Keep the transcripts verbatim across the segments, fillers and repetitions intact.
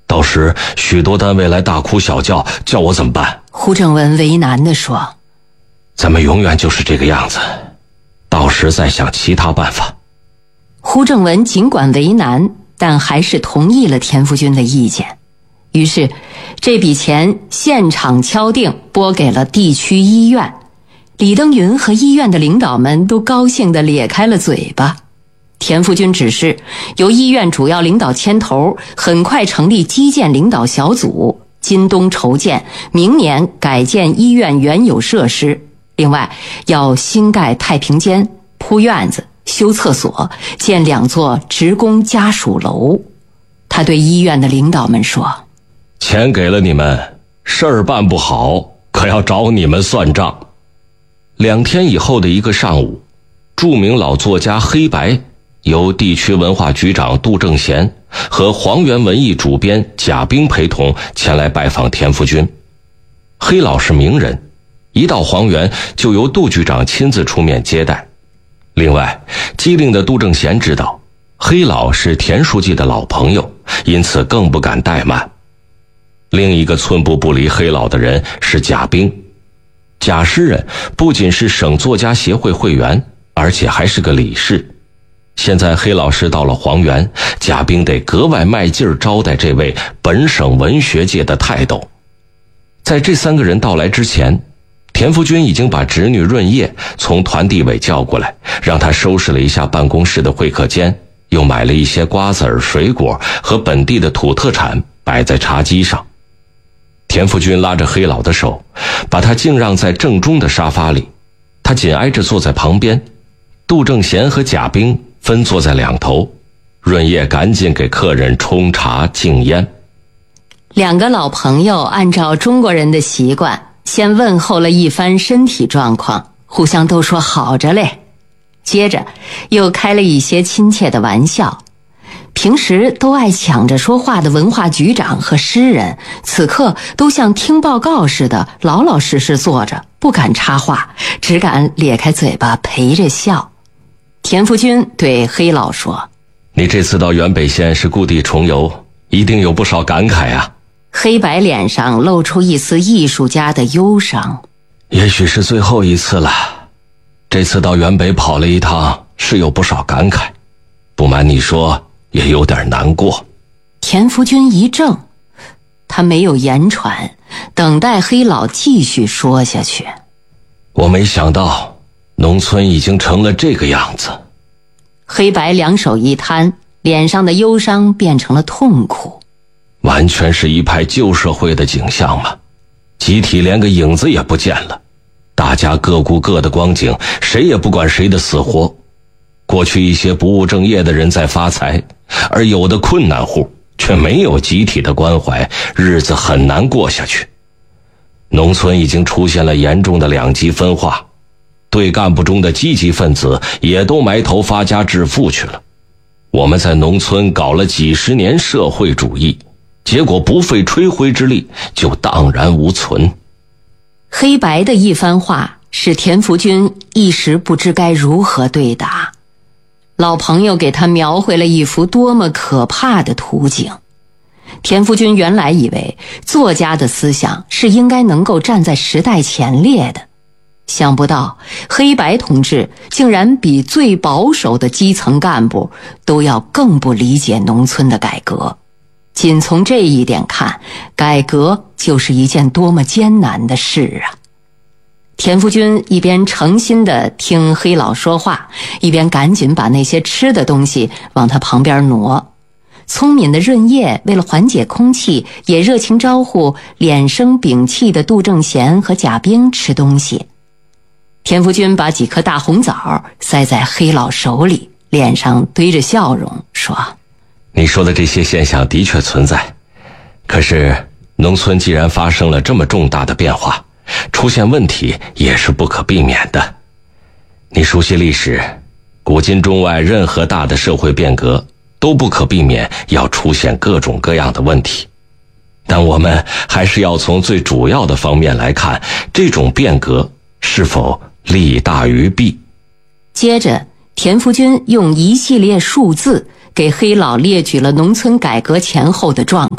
到时许多单位来大哭小叫，叫我怎么办？ 胡正文为难地说： 咱们永远就是这个样子，到时再想其他办法。 胡正文尽管为难，但还是同意了田福军的意见。于是这笔钱现场敲定拨给了地区医院。李登云和医院的领导们都高兴地咧开了嘴巴。田福军指示由医院主要领导牵头，很快成立基建领导小组，今冬筹建，明年改建医院原有设施。另外要新盖太平间、铺院子、修厕所，建两座职工家属楼。他对医院的领导们说： 钱给了你们，事儿办不好，可要找你们算账。两天以后的一个上午，著名老作家黑白由地区文化局长杜正贤和黄原文艺主编贾冰陪同前来拜访田福军。黑老是名人，一到黄原就由杜局长亲自出面接待。另外，机灵的杜正贤知道黑老是田书记的老朋友，因此更不敢怠慢。另一个寸步不离黑老的人是贾冰。贾诗人不仅是省作家协会会员，而且还是个理事。现在黑老师到了黄原，贾冰得格外卖劲儿招待这位本省文学界的泰斗。在这三个人到来之前，田福军已经把侄女润叶从团地委叫过来，让她收拾了一下办公室的会客间，又买了一些瓜子儿、水果和本地的土特产摆在茶几上。田福军拉着黑老的手，把他敬让在正中的沙发里，他紧挨着坐在旁边，杜正贤和贾冰分坐在两头。润叶赶紧给客人冲茶敬烟。 两个老朋友按照中国人的习惯，先问候了一番身体状况，互相都说好着嘞。接着又开了一些亲切的玩笑。平时都爱抢着说话的文化局长和诗人，此刻都像听报告似的老老实实坐着，不敢插话，只敢咧开嘴巴陪着笑。田福军对黑老说： 你这次到原北县是故地重游，一定有不少感慨啊。 黑白脸上露出一丝艺术家的忧伤。 也许是最后一次了，这次到原北跑了一趟，是有不少感慨，不瞒你说也有点难过。 田福军一怔，他没有言传，等待黑老继续说下去。 我没想到农村已经成了这个样子。 黑白两手一摊，脸上的忧伤变成了痛苦。 完全是一派旧社会的景象嘛，集体连个影子也不见了，大家各顾各的光景，谁也不管谁的死活。过去一些不务正业的人在发财，而有的困难户却没有集体的关怀，日子很难过下去。农村已经出现了严重的两极分化，对干部中的积极分子也都埋头发家致富去了。我们在农村搞了几十年社会主义，结果不费吹灰之力就荡然无存。 黑白的一番话使田福军一时不知该如何对答。老朋友给他描绘了一幅多么可怕的图景。田福军原来以为作家的思想是应该能够站在时代前列的，想不到黑白同志竟然比最保守的基层干部都要更不理解农村的改革。仅从这一点看，改革就是一件多么艰难的事啊！田福军一边诚心地听黑老说话，一边赶紧把那些吃的东西往他旁边挪。聪明的润叶为了缓解空气，也热情招呼脸生屏气的杜正贤和贾冰吃东西。田福军把几颗大红枣塞在黑老手里，脸上堆着笑容说： 你说的这些现象的确存在，可是农村既然发生了这么重大的变化，出现问题也是不可避免的。你熟悉历史，古今中外任何大的社会变革都不可避免要出现各种各样的问题，但我们还是要从最主要的方面来看，这种变革是否利大于弊。 接着田福军用一系列数字给黑老列举了农村改革前后的状况，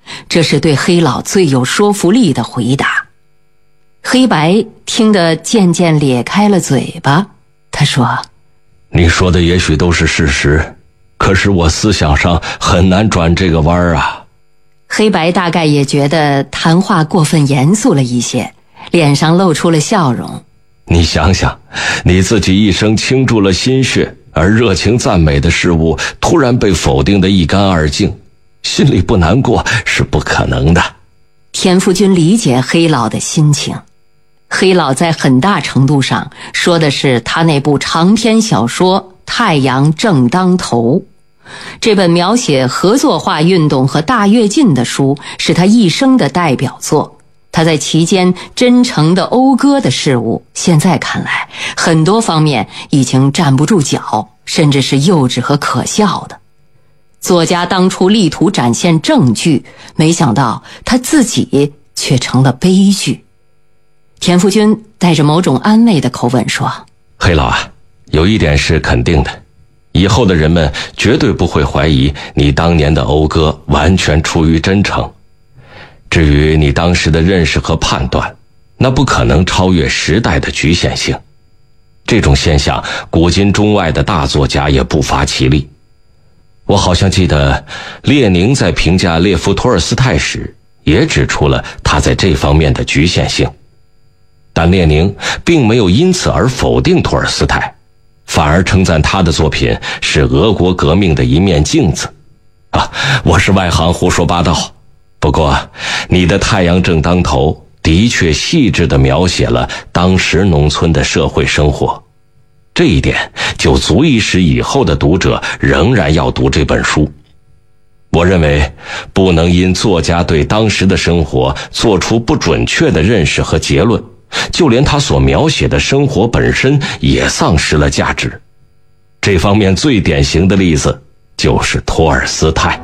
这是对黑老最有说服力的回答。黑白听得渐渐咧开了嘴巴，他说： 你说的也许都是事实，可是我思想上很难转这个弯儿啊。 黑白大概也觉得谈话过分严肃了一些，脸上露出了笑容。 你想想，你自己一生倾注了心血，而热情赞美的事物突然被否定得一干二净，心里不难过是不可能的。 田福军理解黑老的心情，黑老在很大程度上说的是他那部长篇小说《太阳正当头》。这本描写合作化运动和大跃进的书是他一生的代表作。他在其间真诚地讴歌的事物，现在看来很多方面已经站不住脚，甚至是幼稚和可笑的。作家当初力图展现正剧，没想到他自己却成了悲剧。田福军带着某种安慰的口吻说： 黑老啊，有一点是肯定的，以后的人们绝对不会怀疑你当年的讴歌完全出于真诚。至于你当时的认识和判断，那不可能超越时代的局限性。这种现象，古今中外的大作家也不乏其例。我好像记得列宁在评价列夫·托尔斯泰时，也指出了他在这方面的局限性。但列宁并没有因此而否定托尔斯泰，反而称赞他的作品是俄国革命的一面镜子。啊，我是外行胡说八道。不过你的太阳正当头的确细致地描写了当时农村的社会生活，这一点就足以使以后的读者仍然要读这本书。我认为不能因作家对当时的生活做出不准确的认识和结论，就连他所描写的生活本身也丧失了价值。这方面最典型的例子就是托尔斯泰。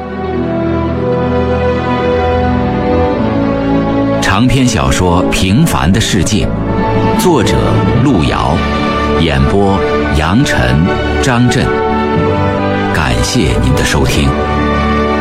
长篇小说《平凡的世界》，作者路遥，演播杨晨、张震。感谢您的收听。